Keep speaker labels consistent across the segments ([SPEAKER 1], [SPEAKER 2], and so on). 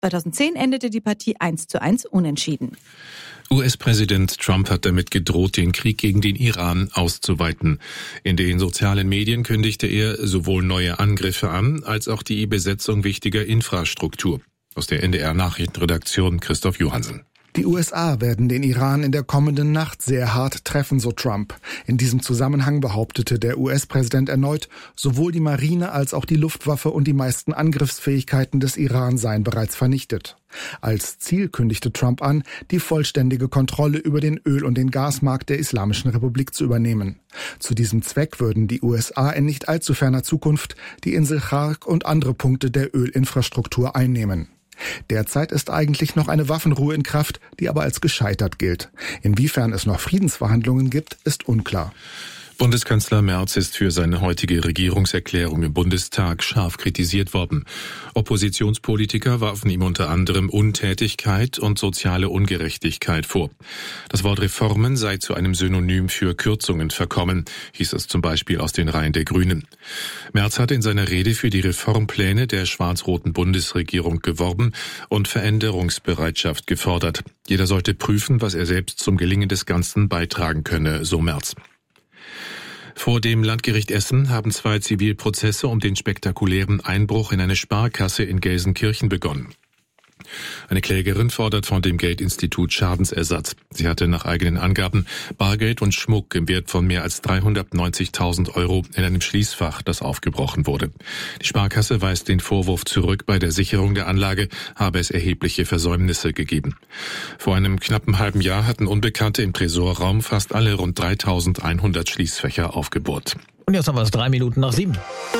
[SPEAKER 1] 2010 endete die Partie 1:1 unentschieden.
[SPEAKER 2] US-Präsident Trump hat damit gedroht, den Krieg gegen den Iran auszuweiten. In den sozialen Medien kündigte er sowohl neue Angriffe an, als auch die Besetzung wichtiger Infrastruktur. Aus der NDR-Nachrichtenredaktion Christoph Johansen.
[SPEAKER 3] Die USA werden den Iran in der kommenden Nacht sehr hart treffen, so Trump. In diesem Zusammenhang behauptete der US-Präsident erneut, sowohl die Marine als auch die Luftwaffe und die meisten Angriffsfähigkeiten des Iran seien bereits vernichtet. Als Ziel kündigte Trump an, die vollständige Kontrolle über den Öl- und den Gasmarkt der Islamischen Republik zu übernehmen. Zu diesem Zweck würden die USA in nicht allzu ferner Zukunft die Insel Chark und andere Punkte der Ölinfrastruktur einnehmen. Derzeit ist eigentlich noch eine Waffenruhe in Kraft, die aber als gescheitert gilt. Inwiefern es noch Friedensverhandlungen gibt, ist unklar.
[SPEAKER 2] Bundeskanzler Merz ist für seine heutige Regierungserklärung im Bundestag scharf kritisiert worden. Oppositionspolitiker warfen ihm unter anderem Untätigkeit und soziale Ungerechtigkeit vor. Das Wort Reformen sei zu einem Synonym für Kürzungen verkommen, hieß es zum Beispiel aus den Reihen der Grünen. Merz hatte in seiner Rede für die Reformpläne der schwarz-roten Bundesregierung geworben und Veränderungsbereitschaft gefordert. Jeder sollte prüfen, was er selbst zum Gelingen des Ganzen beitragen könne, so Merz. Vor dem Landgericht Essen haben 2 Zivilprozesse um den spektakulären Einbruch in eine Sparkasse in Gelsenkirchen begonnen. Eine Klägerin fordert von dem Geldinstitut Schadensersatz. Sie hatte nach eigenen Angaben Bargeld und Schmuck im Wert von mehr als 390.000 € in einem Schließfach, das aufgebrochen wurde. Die Sparkasse weist den Vorwurf zurück, bei der Sicherung der Anlage habe es erhebliche Versäumnisse gegeben. Vor einem knappen halben Jahr hatten Unbekannte im Tresorraum fast alle rund 3.100 Schließfächer aufgebohrt.
[SPEAKER 4] Und jetzt haben wir es 7:03.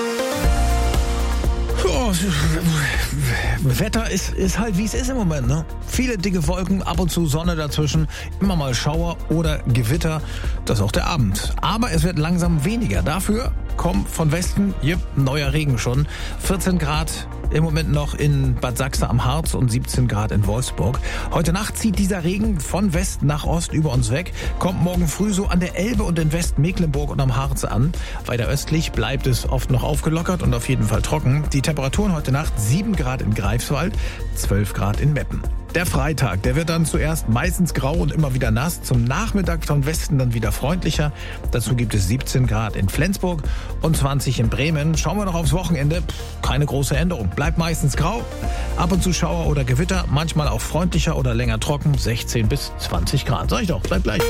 [SPEAKER 4] Oh, Wetter ist halt, wie es ist im Moment, ne? Viele dicke Wolken, ab und zu Sonne dazwischen, immer mal Schauer oder Gewitter, das ist auch der Abend. Aber es wird langsam weniger. Dafür kommt von Westen, neuer Regen schon. 14 Grad im Moment noch in Bad Sachse am Harz und 17 Grad in Wolfsburg. Heute Nacht zieht dieser Regen von West nach Ost über uns weg, kommt morgen früh so an der Elbe und in Westmecklenburg und am Harz an. Weiter östlich bleibt es oft noch aufgelockert und auf jeden Fall trocken. Die Temperaturen heute Nacht 7 Grad in Greifswald, 12 Grad in Meppen. Der Freitag, der wird dann zuerst meistens grau und immer wieder nass. Zum Nachmittag von Westen dann wieder freundlicher. Dazu gibt es 17 Grad in Flensburg und 20 in Bremen. Schauen wir noch aufs Wochenende. Keine große Änderung. Bleibt meistens grau. Ab und zu Schauer oder Gewitter. Manchmal auch freundlicher oder länger trocken. 16 bis 20 Grad. Sag ich doch, bleibt gleich.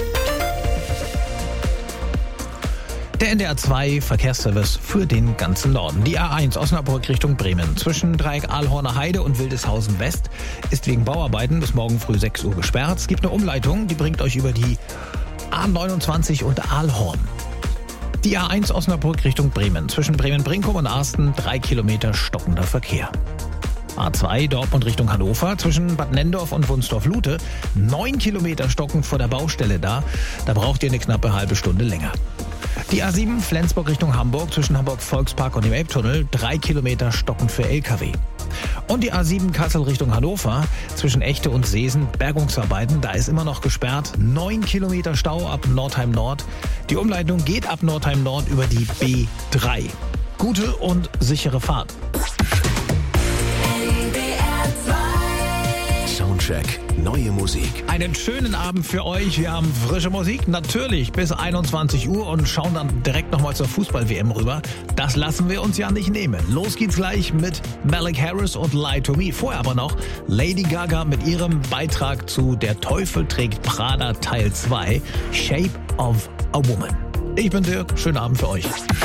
[SPEAKER 4] Der NDR 2 Verkehrsservice für den ganzen Norden. Die A1 Osnabrück Richtung Bremen. Zwischen Dreieck Ahlhorner Heide und Wildeshausen West ist wegen Bauarbeiten bis morgen früh 6 Uhr gesperrt. Es gibt eine Umleitung, die bringt euch über die A29 und Ahlhorn. Die A1 Osnabrück Richtung Bremen. Zwischen Bremen-Brinkum und Arsten 3 Kilometer stockender Verkehr. A2 Dortmund Richtung Hannover, zwischen Bad Nendorf und Wunsdorf-Lute, 9 Kilometer stockend vor der Baustelle da. Da braucht ihr eine knappe halbe Stunde länger. Die A7 Flensburg Richtung Hamburg, zwischen Hamburg-Volkspark und dem Elbtunnel, 3 Kilometer stockend für LKW. Und die A7 Kassel Richtung Hannover, zwischen Echte und Seesen, Bergungsarbeiten, da ist immer noch gesperrt, 9 Kilometer Stau ab Nordheim Nord. Die Umleitung geht ab Nordheim Nord über die B3. Gute und sichere Fahrt.
[SPEAKER 5] Soundcheck, neue Musik.
[SPEAKER 4] Einen schönen Abend für euch. Wir haben frische Musik, natürlich bis 21 Uhr und schauen dann direkt nochmal zur Fußball-WM rüber. Das lassen wir uns ja nicht nehmen. Los geht's gleich mit Malik Harris und Lie to Me. Vorher aber noch Lady Gaga mit ihrem Beitrag zu Der Teufel trägt Prada Teil 2, Shape of a Woman. Ich bin Dirk, schönen Abend für euch.